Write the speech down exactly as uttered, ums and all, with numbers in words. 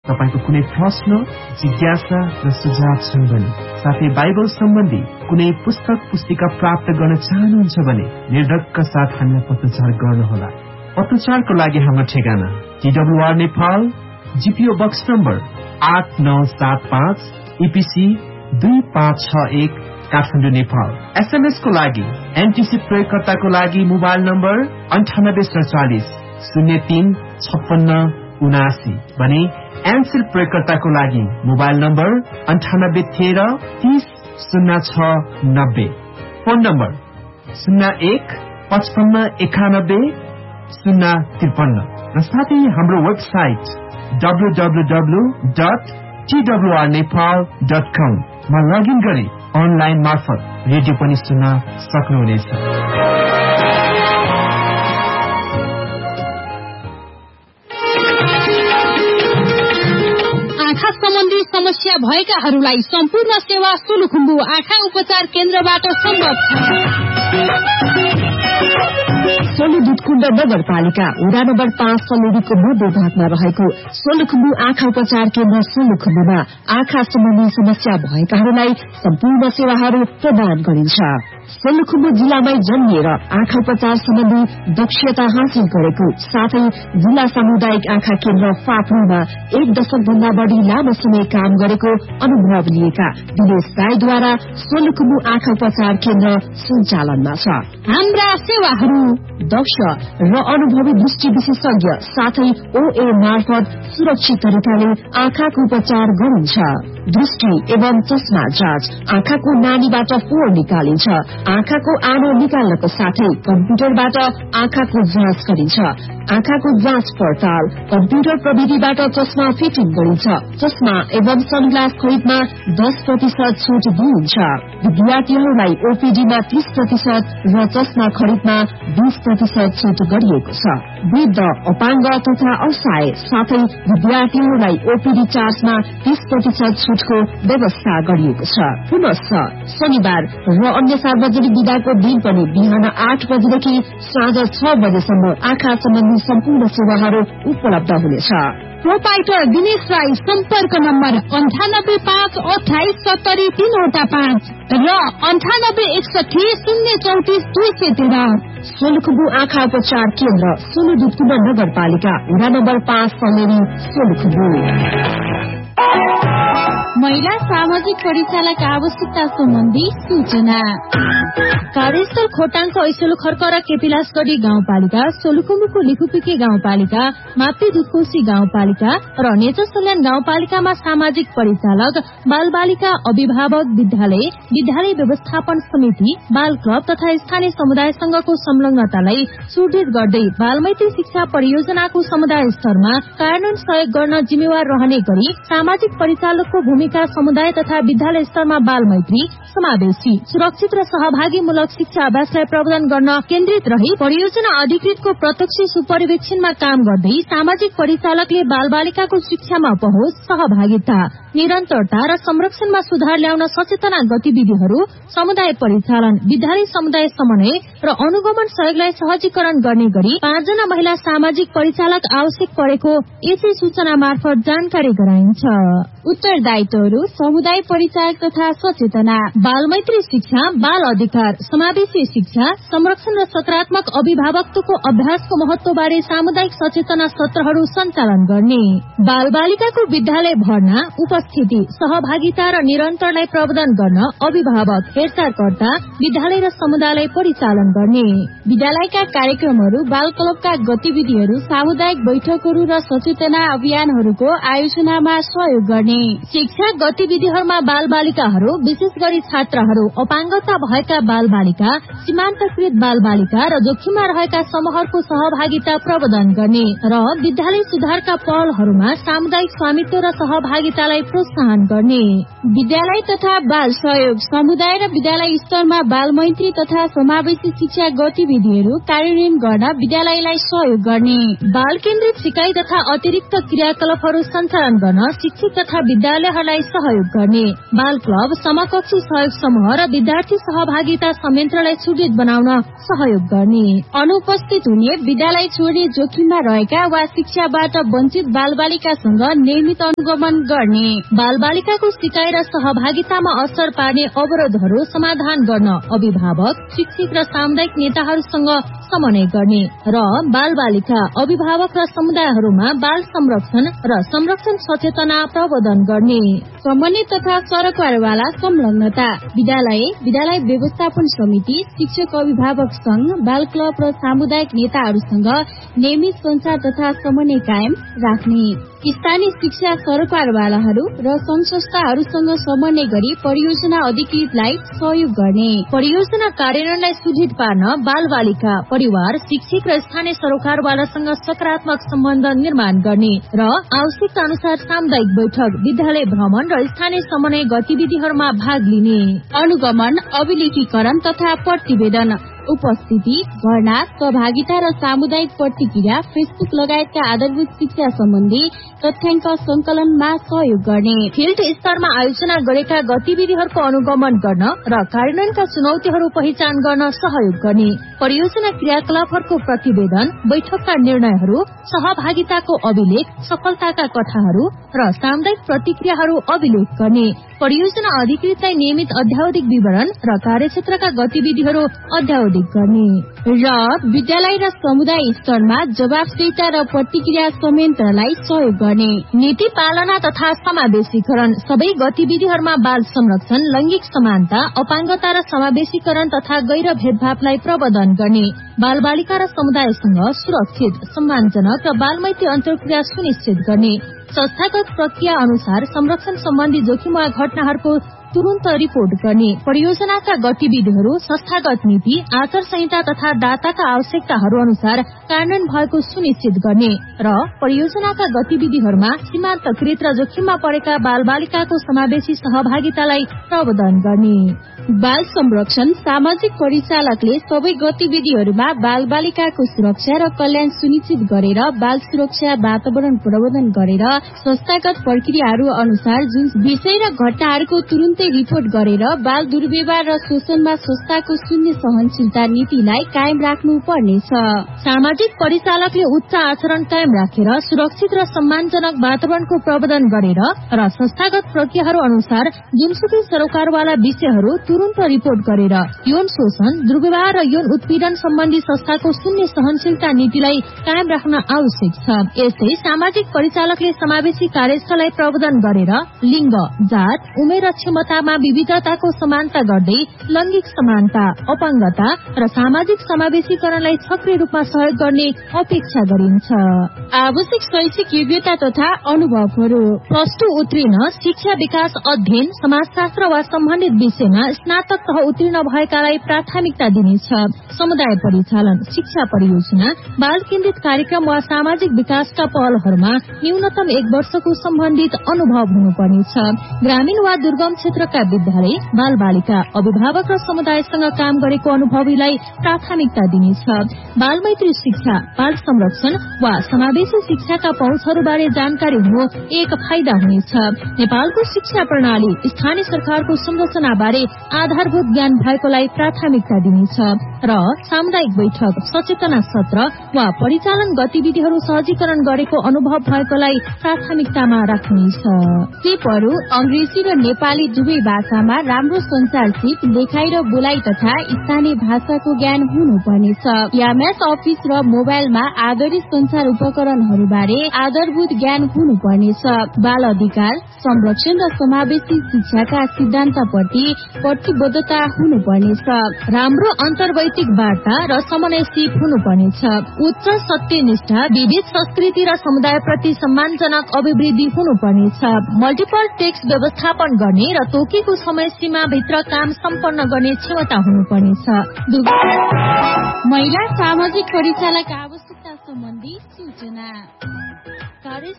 तपाईको कुनै प्रश्न, जिज्ञासा र सुझाव छ भने साथै बाइबल सम्बन्धी कुनै पुस्तक पुस्तिका प्राप्त गर्न चाहनुहुन्छ भने निर्धक्क साथ हामीलाई पत्रचार गर्नुहोला। पत्रचारको लागि हाम्रो ठेगाना TWR Nepal, GPO box number आठ नौ सात पाँच, ईपीसी दुई पाँच छ एक, काठमाडौँ नेपाल। एसएमएस को लागि एनटीसी प्रयोगकर्ताको लागि मोबाइल नम्बर अन्ठानब्बे सडचालिस शून्य तीन छप्पन्न उनासी भने एनसेल प्रयोगकर्ताको लागि मोबाइल नम्बर अन्ठानब्बे तेह्र तीस शून्य छ नब्बे। फोन नम्बर शून्य एक पचपन्न एकानब्बे शून्य त्रिपन्न र साथै हाम्रो website W W W dot TWR Nepal dot कम मा लगइन गरी अनलाइन मार्फत रेडियो पनि सुन्न सक्नुहुनेछ। आँखा सम्बन्धी समस्या भएकाहरूलाई सम्पूर्ण सेवा सोलुखुम्बु आँखा उपचार केन्द्रबाट सम्भव छ। सोलु दुधकुण्ड नगरपालिका वडा नम्बर पाँच सलेरीको मध्य भागमा रहेको सोलुखुम्बु आँखा उपचार केन्द्र सोलुखुम्बुमा आँखा सम्बन्धी समस्या भएकाहरूलाई सम्पूर्ण सेवाहरू प्रदान गरिन्छ। सोलुखुम्बु जिल्लामै जन्मिएर आँखा उपचार सम्बन्धी दक्षता हासिल गरेको साथै जिल्ला सामुदायिक आँखा केन्द्र फाप्रूमा एक दशक भन्दा बढ़ी लामो समय काम गरेको अनुभव लिएका दिनेश राईद्वारा सोलुखुम्बु आँखा उपचार केन्द्र सञ्चालनमा छ। हाम्रा सेवाहरू दक्ष र अनुभवी दृष्टि विशेषज्ञ साथै ओए मार्फत सुरक्षित तरिकाले आँखाको उपचार गरिन्छ। दृष्टि एवं चस्मा जाँच, आँखाको नानीबाट फोहोर निकालिन्छ, आँखाको आनो निकाल्नको साथै कम्प्युटरबाट आँखाको जाँच गरिन्छ। आँखाको जाँच पडताल, कम्प्युटर प्रविधिबाट चस्मा फिटिङ गरिन्छ। चस्मा एवं सनग्लास खरिदमा दस प्रतिशत छुट दिइन्छ। विद्यार्थीहरूलाई ओपीडीमा तीस प्रतिशत र चस्मा खरिदमा बीस प्रतिशत छुट गरिएको छ। वृद्ध, अपाङ्ग तथा असहाय साथै विद्यार्थीहरूलाई ओपीडी चार्जमा तीस प्रतिशत छुटको व्यवस्था गरिएको छ। पुनश्च शनिबार र अन्य सार्वजनिक विदाको दिन पनि बिहान आठ बजेदेखि साँझ छ बजेसम्म आँखा सम्बन्धी सम्पूर्ण सेवाहरू उपलब्ध हुनेछ। प्रोपाइटर दिनेश राई, सम्पर्क नम्बर अन्ठानब्बे पाँच अठाइस सत्तरी तीनवटा पाँच र अन्ठानब्बे एकसठी शून्य चौतिस दुई सय तेह्र। सोलुखुम्बु आँखा उपचार केन्द्र सोलु दुधकुण्ड नगरपालिका वडा नम्बर पाँच सलेरी सोलुखुम्बु। महिला सामाजिक परिचालकका आवश्यकता सम्बन्धी सूचना। कार्यस्थल खोटाङको ऐसोलो खर्क र केपिलासगढी गाउँपालिका, सोलुखुम्बुको लिखुपिके गाउँपालिका, मापी दुधकोशी गाउँपालिका र नेचरसल्यान गाउँपालिकामा सामाजिक परिचालक, बाल बालिका अभिभावक विद्यालय, विद्यालय व्यवस्थापन समिति, बाल क्लब तथा स्थानीय समुदाय संघको संलग्नतालाई सुदृढ गर्दै बालमैत्री शिक्षा परियोजनाको समुदाय स्तरमा कार्यान्वयन सहयोग गर्न जिम्मेवार रहने गरी सामाजिक परिचालकको भूमिका समुदाय तथा विद्यालय स्तरमा बाल मैत्री, समावेशी, सुरक्षित र सहभागीमूलक शिक्षा अभ्यासलाई प्रबन्धन गर्न केन्द्रित रही परियोजना अधिकृतको प्रत्यक्ष सुपरिवेक्षणमा काम गर्दै सामाजिक परिचालकले बाल बालिकाको शिक्षामा पहुँच, सहभागिता, निरन्तरता र संरक्षणमा सुधार ल्याउन सचेतना गतिविधिहरू, समुदाय परिचालन, विद्यालय समुदाय समन्वय र अनुगमन सहयोगलाई सहजीकरण गर्ने गरी पाँचजना महिला सामाजिक परिचालक आवश्यक परेको यसै सूचना मार्फत जानकारी गराइन्छ। उत्तरदायित्वहरू: समुदाय परिचालक तथा सचेतना, बालमैत्री शिक्षा, बाल अधिकार, समावेशी शिक्षा, संरक्षण र सकारात्मक अभिभावकत्वको अभ्यासको महत्वबारे सामुदायिक सचेतना सत्रहरू सञ्चालन गर्ने, बाल बालिकाको विद्यालय भर्ना, उपस्थिति, सहभागिता र निरन्तरलाई प्रबन्धन गर्न अभिभावक, हेरचाहकर्ता, विद्यालय र समुदायलाई परिचालन गर्ने, विद्यालयका कार्यक्रमहरू, बाल क्लबका गतिविधिहरू, सामुदायिक बैठकहरू र सचेतना अभियानहरूको आयोजनामा सहयोग गर्ने, शिक्षा गतिविधिहरूमा बाल बालिकाहरू, विशेष गरी छात्राहरू, अपाङ्गता भएका बाल बालिका, सीमान्तकृत बाल बालिका र जोखिममा रहेका समूहहरूको सहभागिता प्रबन्धन गर्ने र विद्यालय सुधारका पहलहरूमा सामुदायिक स्वामित्व र सहभागितालाई प्रोत्साहन गर्ने, विद्यालय तथा बाल सहयोग, समुदाय र विद्यालय स्तरमा बाल मैत्री तथा समावेशी शिक्षा गतिविधिहरू कार्यान्वयन गर्न विद्यालयलाई सहयोग गर्ने, बाल केन्द्रित सिकाइ तथा अतिरिक्त क्रियाकलापहरू सञ्चालन गर्न शिक्षक तथा विद्यालयहरूलाई संस्थालाई सहयोग गर्ने, बाल क्लब, समकक्षी सहयोग समूह र विद्यार्थी सहभागिता संयन्त्रलाई सुदृढ बनाउन सहयोग गर्ने, अनुपस्थित हुने, विद्यालय छोड्ने जोखिममा रहेका वा शिक्षाबाट वञ्चित बालबालिकासँग नियमित अनुगमन गर्ने, बालबालिकाको सिकाइ र सहभागितामा असर पार्ने अवरोधहरू समाधान गर्न अभिभावक, शिक्षक र सामुदायिक नेताहरूसँग समन्वय गर्ने र बालबालिका, अभिभावक र समुदायहरूमा बाल संरक्षण र संरक्षण सचेतना प्रवर्धन गर्ने, समन्वित तथा सरकारवाला संलग्नता, विद्यालय, विद्यालय व्यवस्थापन समिति, शिक्षक अभिभावक संघ, बाल क्लब र सामुदायिक नेताहरूसँग नियमित संचार तथा समन्वय कायम राख्ने, स्थानीय शिक्षा सरकारवालाहरू र संघ संस्थाहरूसँग समन्वय गरी परियोजना अधिकृतलाई सहयोग गर्ने, परियोजना कार्यान्वयनलाई सुदृढ पार्न बालबालिका, परिवार, शिक्षक र स्थानीय सरकारवालासँग सकारात्मक सम्बन्ध निर्माण गर्ने र आवश्यकता अनुसार सामुदायिक बैठक, विद्यालय भ्रमण र स्थानीय समन्वय गतिविधिहरूमा भाग लिने, अनुगमन, अभिलेखीकरण तथा प्रतिवेदन, उपस्थिति, भर्ना, सहभागिता र सामुदायिक प्रतिक्रिया, फेसबुक लगायतका आधारभूत शिक्षा सम्बन्धी तथ्याङ्क संकलनमा सहयोग गर्ने, फिल्ड स्तरमा आयोजना गरेका गतिविधिहरूको अनुगमन गर्न र कार्यान्वयनका चुनौतीहरू पहिचान गर्न सहयोग गर्ने, परियोजना क्रियाकलापहरूको प्रतिवेदन, बैठकका निर्णयहरू, सहभागिताको अभिलेख, सफलताका कथाहरू र सामुदायिक प्रतिक्रियाहरू अभिलेख गर्ने, परियोजना अधिकृतलाई नियमित अध्यावधिक विवरण र कार्यक्षेत्रका गतिविधिहरू अध्यावधिक गर्ने र विद्यालय र समुदाय स्तरमा जवाफदेहिता र प्रतिक्रिया संयन्त्रलाई सहयोग गर्ने, नीति पालना तथा समावेशीकरण, सबै गतिविधिहरूमा बाल संरक्षण, लैंगिक समानता, अपाङ्गता र समावेशीकरण तथा गैर भेदभावलाई प्रवर्धन गर्ने, बाल बालिका र समुदायसँग सुरक्षित, सम्मानजनक र बालमैत्री अन्तर्क्रिया सुनिश्चित गर्ने, संस्थागत प्रक्रिया अनुसार संरक्षण सम्बन्धी जोखिम वा घटनाहरूको तुरन्त रिपोर्ट गर्ने, परियोजनाका गतिविधिहरू संस्थागत नीति, आचार संहिता तथा दाताका आवश्यकताहरू अनुसार कार्यान्वयन भएको सुनिश्चित गर्ने र परियोजनाका गतिविधिहरूमा सीमान्तकृत र जोखिममा परेका बाल बालिकाको समावेशी सहभागितालाई प्रवर्धन गर्ने, बाल संरक्षण, सामाजिक परिचालकले सबै गतिविधिहरूमा बाल बालिकाको सुरक्षा र कल्याण सुनिश्चित गरेर बाल सुरक्षा वातावरण प्रवर्धन गरेर संस्थागत प्रक्रियाहरू अनुसार जुन विषय र घटनाहरूको तुरन्तै रिपोर्ट गरेर बाल दुर्व्यवहार र शोषणमा संस्थाको शून्य सहनशीलता नीतिलाई कायम राख्नु पर्नेछ। सामाजिक परिचालकले उच्च आचरण कायम राखेर सुरक्षित र सम्मानजनक वातावरणको प्रवर्धन गरेर र संस्थागत प्रक्रियाहरू अनुसार जुनसुकै सरकारवाला विषयहरू तुरन्त रिपोर्ट गरेर यौन शोषण, दुर्व्यवहार र यौन उत्पीड़न सम्बन्धी संस्थाको शून्य सहनशीलता नीतिलाई कायम राख्न आवश्यक छ। यस्तै सामाजिक परिचालकले समावेशी कार्यस्थललाई प्रवर्धन गरेर लिङ्ग, जात, उमेर र क्षमतामा विविधताको समानता गर्दै लैंगिक समानता, अपाङ्गता र सामाजिक समावेशीकरणलाई सक्रिय रूपमा सहयोग गर्ने अपेक्षा गरिन्छ। आवश्यक शैक्षिक योग्यता तथा अनुभवहरू, प्लस टू उत्तीर्ण, शिक्षा विकास अध्ययन, समाजशास्त्र वा सम्बन्धित विषयमा स्नातक तह उत्तीर्ण भएकालाई प्राथमिकता दिनेछ। समुदाय परिचालन, शिक्षा परियोजना, बाल केन्द्रित कार्यक्रम वा सामाजिक विकासका पहलहरूमा न्यूनतम एक वर्षको सम्बन्धित अनुभव हुनुपर्नेछ। ग्रामीण वा दुर्गम क्षेत्रका विद्यालय, बाल बालिका, अभिभावक र समुदायसँग काम गरेको अनुभवीलाई प्राथमिकता दिनेछ। बाल मैत्री शिक्षा, बाल संरक्षण वा समावेशी शिक्षाका पहुँचहरूबारे जानकारी हुनु एक फाइदा हुनेछ। नेपालको शिक्षा प्रणाली, स्थानीय सरकारको संरचनाबारे आधारभूत ज्ञान भएकोलाई प्राथमिकता दिनेछ र सामुदायिक बैठक, सचेतना सत्र वा परिचालन गतिविधिहरू सहजीकरण गरेको अनुभव भएकोलाई प्राथमिकतामा राख्नेछ। टिपहरू अंग्रेजी र नेपाली दुवै भाषामा राम्रो संचार सिप, लेखाइ र बोलाइ तथा स्थानीय भाषाको ज्ञान हुनुपर्नेछ। एमएस अफिस र मोबाइलमा आधारित संचार उपकरणहरूबारे आधारभूत ज्ञान हुनुपर्नेछ। बाल अधिकार, संरक्षण र समावेशी शिक्षाका सिद्धान्तप्रति प्रतिबद्धता हुनुपर्नेछ। राम्रो अन्तर्वैतिक वार्ता र समन्वय सिप हुनुपर्नेछ। उच्च सत्यनिष्ठा, विविध संस्कृति र समुदायप्रति सम्मानजनक अभिवृद्धि हुनुपर्नेछ। मल्टिपल टेक्स्ट व्यवस्थापन गर्ने र तोकेको समय सीमा भित्र काम सम्पन्न गर्ने क्षमता हुनुपर्नेछ। महिला सामाजिक परिचालक आवश्यकता सम्बन्धी सूचना।